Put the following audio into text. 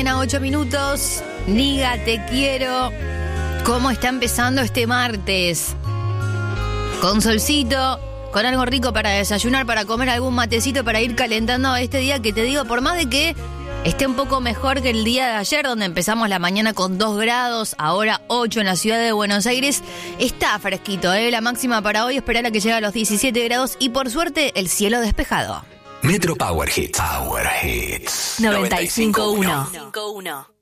A 8 minutos, Niga, te quiero. ¿Cómo está empezando este martes? Con solcito, con algo rico para desayunar, para comer algún matecito, para ir calentando este día que te digo, por más de que esté un poco mejor que el día de ayer, donde empezamos la mañana con 2 grados, ahora 8 en la ciudad de Buenos Aires, está fresquito, La máxima para hoy, esperar a que llegue a los 17 grados y por suerte el cielo despejado. Metro Power Hits. Power Hits. 95.1.